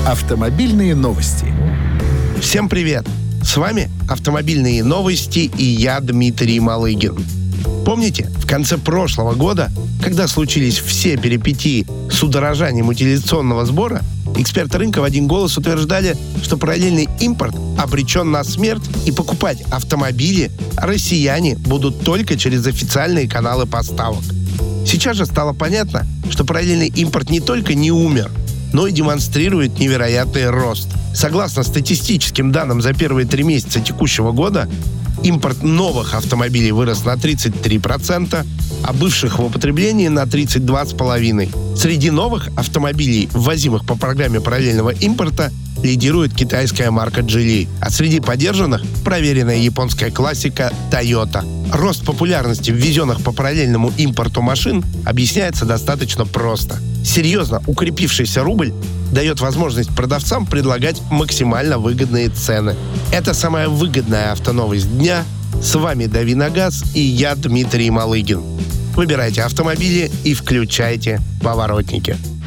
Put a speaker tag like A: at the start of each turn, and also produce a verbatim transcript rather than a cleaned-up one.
A: Автомобильные новости.
B: Всем привет! С вами «Автомобильные новости» и я, Дмитрий Малыгин. Помните, в конце прошлого года, когда случились все перипетии с удорожанием утилизационного сбора, эксперты рынка в один голос утверждали, что параллельный импорт обречен на смерть, и покупать автомобили россияне будут только через официальные каналы поставок. Сейчас же стало понятно, что параллельный импорт не только не умер, но и демонстрирует невероятный рост. Согласно статистическим данным за первые три месяца текущего года, импорт новых автомобилей вырос на тридцать три процента, а бывших в употреблении на тридцать два целых пять десятых процента. Среди новых автомобилей, ввозимых по программе параллельного импорта, лидирует китайская марка Geely, а среди подержанных – проверенная японская классика Toyota. Рост популярности ввезенных по параллельному импорту машин объясняется достаточно просто. Серьезно укрепившийся рубль дает возможность продавцам предлагать максимально выгодные цены. Это самая выгодная автоновость дня. С вами Дави на газ и я, Дмитрий Малыгин. Выбирайте автомобили и включайте поворотники.